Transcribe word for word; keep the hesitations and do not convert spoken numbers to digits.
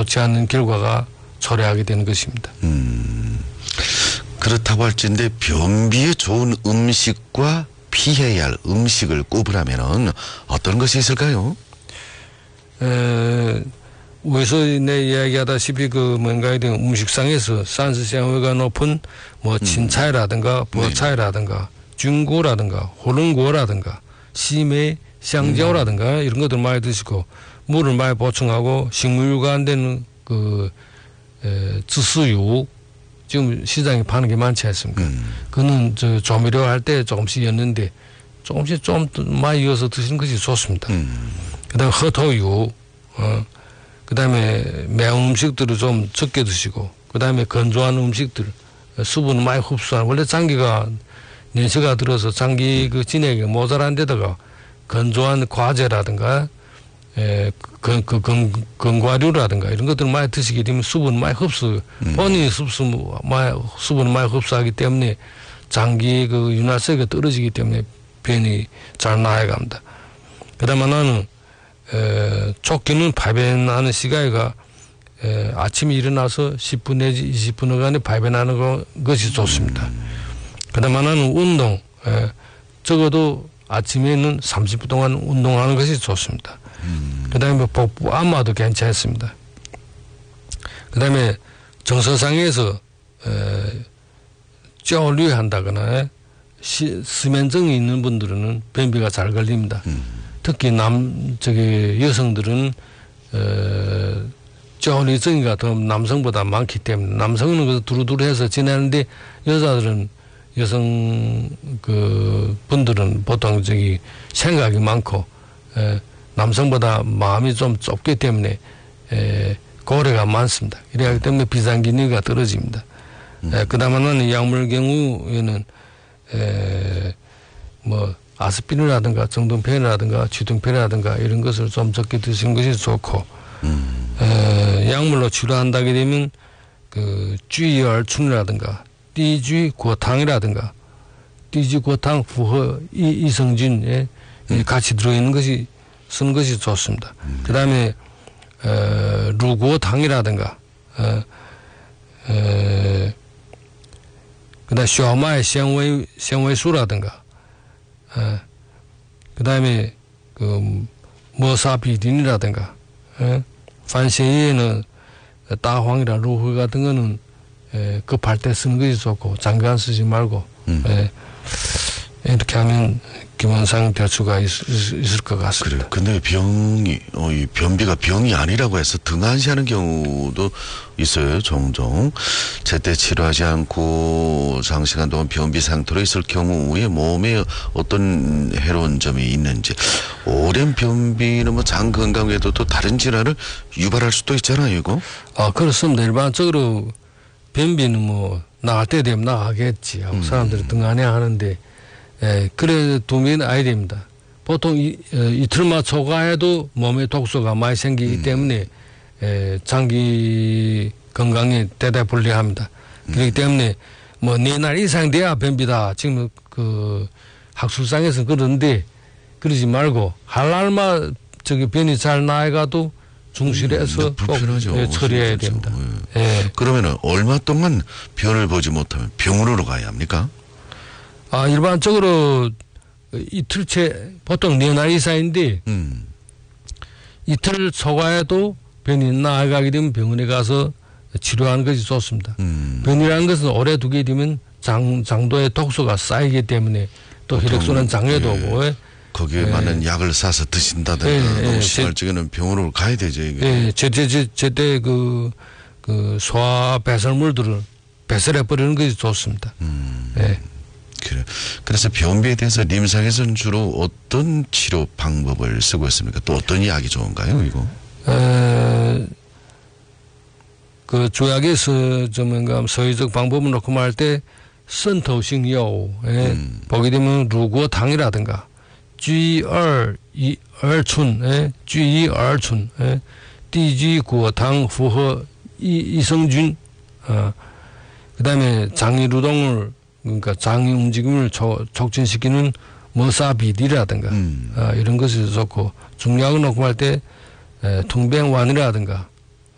좋지 않은 결과가 초래하게 되는 것입니다. 음, 그렇다고 할진데 변비에 좋은 음식과 피해야 할 음식을 꼽으라면은 어떤 것이 있을까요? 에, 위에서 내 이야기하다시피 그 뭔가에 대한 음식상에서 산수纤維가 높은 뭐 친차이라든가 보차이라든가 중고라든가 호른고라든가 심해香蕉라든가 이런 것들 많이 드시고 물을 많이 보충하고 식물유가 안 되는 그 에, 지수유 지금 시장에 파는 게 많지 않습니까? 음. 그거는 저 조미료 할 때 조금씩 였는데 조금씩 좀 많이 이어서 드시는 것이 좋습니다. 음. 그다음에 허토유, 어, 그다음에 매운 음식들을 좀 적게 드시고, 그다음에 건조한 음식들, 수분을 많이 흡수하는 원래 장기가 연세가 들어서 장기 그 진액이 모자란 데다가 건조한 과제라든가, 에, 그, 그, 건, 건과류라든가 이런 것들을 많이 드시게 되면 수분을 많이 흡수, 음. 본인이 흡수, 많이, 수분을 많이 흡수하기 때문에 장기 그 윤활세가 떨어지기 때문에 변이 잘 나아갑니다. 그 다음에 나는, 에, 쫓기는排便하는 시간이가, 에, 아침에 일어나서 십 분 내지 이십 분간에排便하는 거, 것이 좋습니다. 음. 그 다음에 나는 운동, 에, 적어도 아침에는 삼십 분 동안 운동하는 것이 좋습니다. 음. 그 다음에 복부 안마도 괜찮습니다. 그 다음에 정서상에서焦虑한다거나 수면증이 있는 분들은 변비가 잘 걸립니다. 음. 특히 남 저기 여성들은焦虑증이가 더 남성보다 많기 때문에 남성은 그 두루두루해서 지내는데 여자들은 여성 그 분들은 보통 저기 생각이 많고 에, 남성보다 마음이 좀 좁기 때문에 에, 고래가 많습니다. 이래기 때문에 비상기능이 떨어집니다. 음. 그다음에는 약물 경우에는 에, 뭐 아스피린이라든가 정돈펜이라든가 주등펜이라든가 이런 것을 좀 적게 드시는 것이 좋고 음. 에, 약물로 치료한다게 되면 그 쥐열춘이라든가 띠쥐 고탕이라든가 띠쥐 고탕 후허 이, 이성진에 음. 같이 들어있는 것이 쓰는 것이 좋습니다. 음. 그 다음에 어, 루고탕이라든가 어, 어, 그 다음에 쇼마의纤维,纤维素라든가 어, 그 다음에 그 머사비딘이라든가 어, 반세에는 따황이라 루허 같은 거는 에, 급할 때 쓰는 것이 좋고 장기간 쓰지 말고 음. 에, 이렇게 하면 기본상 대수가 있, 있을 것 같습니다. 그래요. 근데 병이 어, 이 변비가 병이 아니라고 해서 등한시하는 경우도 있어요. 종종 제때 치료하지 않고 장시간 동안 변비 상태로 있을 경우에 몸에 어떤 해로운 점이 있는지 오랜 변비는 뭐 장 건강 외에도 또 다른 질환을 유발할 수도 있잖아요. 이거. 아 그렇습니다. 일반적으로 변비는 뭐 나갈 때 되면 나가겠지 하고 음. 사람들이 등한해 하는데 에, 그래 두면 아야 됩니다. 보통 이, 어, 이틀만 초과해도 몸에 독소가 많이 생기기 음. 때문에 에, 장기 건강에 대단히 불리합니다. 음. 그렇기 때문에 뭐 네 날 이상 돼야 변비다. 지금 그 학술상에서 그러는데 그러지 말고 할 날만 저기 변이 잘 나아가도 중실해서 음, 불편하죠. 꼭 처리해야 됩니다. 예. 예. 그러면은 얼마 동안 변을 보지 못하면 병원으로 가야 합니까? 아 일반적으로 이틀째 보통 네 날 이상인데 음. 이틀 초과해도 변이 나아가게 되면 병원에 가서 치료하는 것이 좋습니다. 음. 변이라는 것은 오래 두게 되면 장 장도에 독소가 쌓이기 때문에 또 혈액순환 장애도 예. 오고. 거기에 예. 맞는 약을 사서 드신다든가 예. 너무 심할 적에는 병원으로 가야 되죠. 이게. 예, 제때 제때 그, 그 소화 배설물들을 배설해 버리는 것이 좋습니다. 음. 예. 그래. 그래서 변비에 대해서 임상에서는 주로 어떤 치료 방법을 쓰고 있습니까? 또 어떤 약이 좋은가요, 이거? 에, 그 조약에서 좀 뭔가 서의적 방법을 놓고 말할 때 선토식药, 음. 보게 되면 루고탕이라든가 쥐二이二醇, 쥐二醇, 띠쥐고당 후허 이성균, 어, 그 다음에 장이루동을 그러니까 장의 움직임을 조, 촉진시키는 머사비디라든가 음. 어, 이런 것이 좋고 중약을 놓고 할 때 통병완이라든가